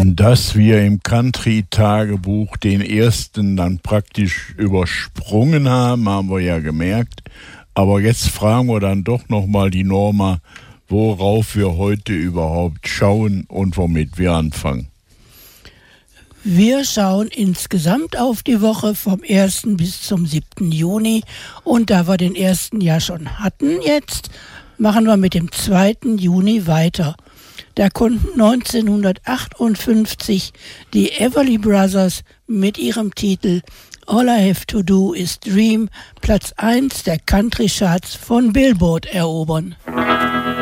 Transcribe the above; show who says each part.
Speaker 1: Dass wir im Country-Tagebuch den ersten dann praktisch übersprungen haben, haben wir ja gemerkt. Aber jetzt fragen wir dann doch nochmal die Norma, worauf wir heute überhaupt schauen und womit wir anfangen.
Speaker 2: Wir schauen insgesamt auf die Woche vom 1. bis zum 7. Juni. Und da wir den 1. ja schon hatten jetzt, machen wir mit dem 2. Juni weiter. Da konnten 1958 die Everly Brothers mit ihrem Titel All I Have to Do Is Dream Platz 1 der Country Charts von Billboard erobern.